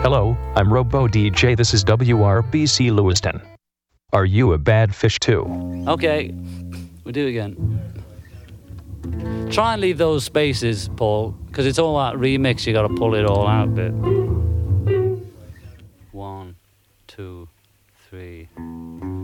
Hello, I'm Robo DJ. This is WRBC Lewiston. Are you a bad fish too? Okay, we'll do it again. Try and leave those spaces, Paul, because it's all that remix. You got to pull it all out a bit. 1, 2, 3.